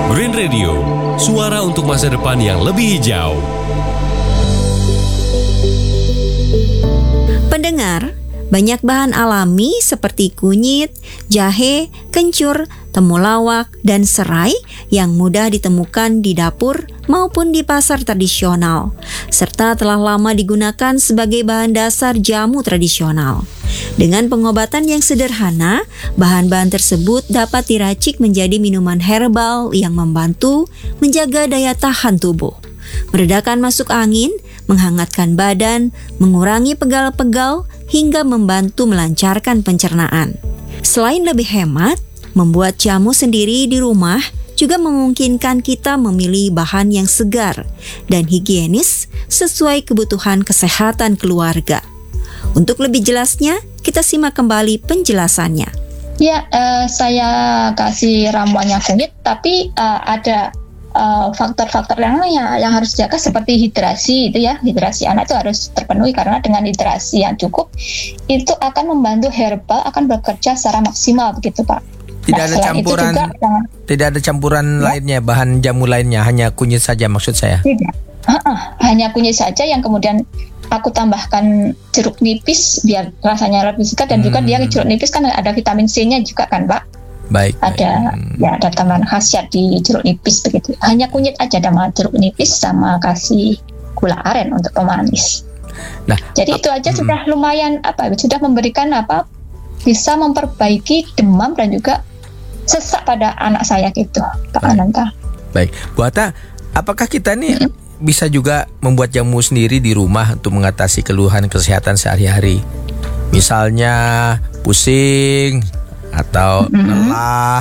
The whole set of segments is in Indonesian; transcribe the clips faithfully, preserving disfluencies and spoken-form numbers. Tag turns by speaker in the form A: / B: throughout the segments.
A: Green Radio, suara untuk masa depan yang lebih hijau.
B: Pendengar, banyak bahan alami seperti kunyit, jahe, kencur, temulawak, dan serai yang mudah ditemukan di dapur maupun di pasar tradisional, serta telah lama digunakan sebagai bahan dasar jamu tradisional. Dengan pengobatan yang sederhana, bahan-bahan tersebut dapat diracik menjadi minuman herbal yang membantu menjaga daya tahan tubuh, meredakan masuk angin, menghangatkan badan, mengurangi pegal-pegal, hingga membantu melancarkan pencernaan. Selain lebih hemat, membuat jamu sendiri di rumah juga memungkinkan kita memilih bahan yang segar dan higienis sesuai kebutuhan kesehatan keluarga. Untuk lebih jelasnya, kita simak kembali penjelasannya.
C: Ya, uh, saya kasih ramuannya kunyit, tapi uh, ada uh, faktor-faktor yang lainnya yang harus dijaga seperti hidrasi itu ya. Hidrasi anak itu harus terpenuhi karena dengan hidrasi yang cukup itu akan membantu herbal akan bekerja secara maksimal begitu, Pak.
D: Tidak
C: nah,
D: ada campuran,
C: juga, jangan,
D: tidak ada campuran ya? lainnya, bahan jamu lainnya, hanya kunyit saja maksud saya.
C: Tidak, uh-uh, hanya kunyit saja yang kemudian aku tambahkan jeruk nipis biar rasanya lebih segar dan hmm. juga dia jeruk nipis kan ada vitamin C-nya juga kan, Pak.
D: Baik.
C: Ada
D: baik.
C: ya ada tambahan khasiat di jeruk nipis begitu. Hanya kunyit aja sama jeruk nipis sama kasih gula aren untuk pemanis. Nah, jadi ap- itu aja hmm. sudah lumayan apa? Sudah memberikan apa? Bisa memperbaiki demam dan juga sesak pada anak saya gitu, Pak Ananta.
D: Baik, Bu Atta, apakah kita nih mm-hmm. bisa juga membuat jamu sendiri di rumah untuk mengatasi keluhan kesehatan sehari-hari? Misalnya pusing atau mm-hmm. lelah.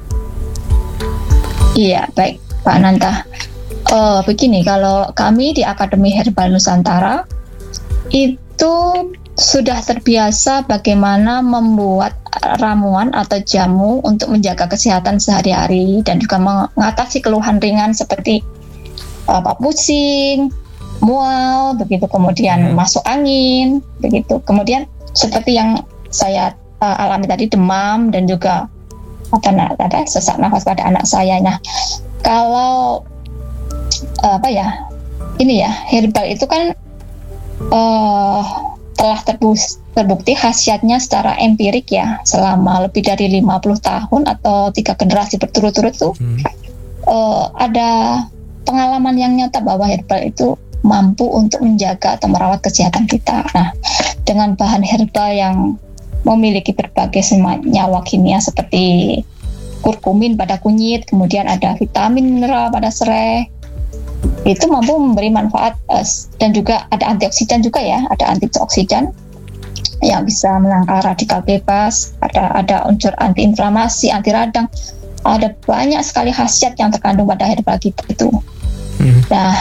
C: Iya, baik, Pak Ananta. Oh, begini, kalau kami di Akademi Herbal Nusantara itu sudah terbiasa bagaimana membuat ramuan atau jamu untuk menjaga kesehatan sehari-hari dan juga mengatasi keluhan ringan seperti apa pusing, mual, begitu kemudian masuk angin, begitu kemudian seperti yang saya uh, alami tadi demam dan juga apa ada sesak nafas pada anak saya. Nah, kalau uh, apa ya ini ya herbal itu kan uh, telah terbukti khasiatnya secara empirik ya selama lebih dari lima puluh tahun atau tiga generasi berturut-turut tuh hmm. uh, ada pengalaman yang nyata bahwa herbal itu mampu untuk menjaga atau merawat kesehatan kita. Nah, dengan bahan herbal yang memiliki berbagai senyawa kimia seperti kurkumin pada kunyit, kemudian ada vitamin mineral pada serai, itu mampu memberi manfaat uh, dan juga ada antioksidan juga ya, ada antioksidan yang bisa menangkal radikal bebas, ada ada unsur antiinflamasi, anti radang, ada banyak sekali khasiat yang terkandung pada herbal kita itu. Hmm. Nah,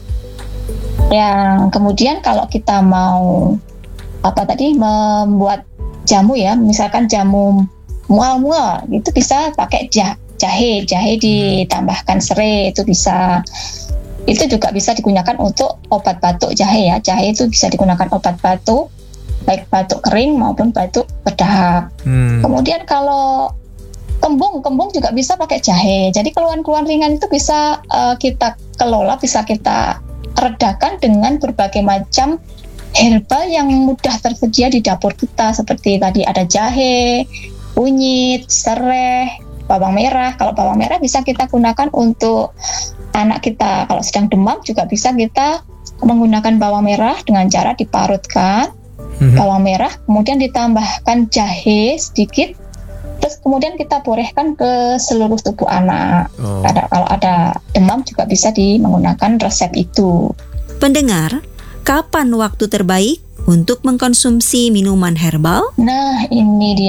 C: yang kemudian kalau kita mau apa tadi membuat jamu ya, misalkan jamu mual-mual, itu bisa pakai jah, jahe, jahe ditambahkan serai itu bisa. Itu juga bisa digunakan untuk obat batuk jahe ya. Jahe itu bisa digunakan obat batuk, baik batuk kering maupun batuk berdahak. Hmm. Kemudian kalau kembung, kembung juga bisa pakai jahe. Jadi keluhan-keluhan ringan itu bisa uh, kita kelola, bisa kita redakan dengan berbagai macam herbal yang mudah tersedia di dapur kita. Seperti tadi ada jahe, kunyit, serai, bawang merah. Kalau bawang merah bisa kita gunakan untuk anak kita kalau sedang demam, juga bisa kita menggunakan bawang merah dengan cara diparutkan mm-hmm. bawang merah, kemudian ditambahkan jahe sedikit, terus kemudian kita borehkan ke seluruh tubuh anak. Oh. Ada, kalau ada demam juga bisa di menggunakan resep itu.
B: Pendengar, kapan waktu terbaik untuk mengkonsumsi minuman herbal?
C: Nah, ini dia.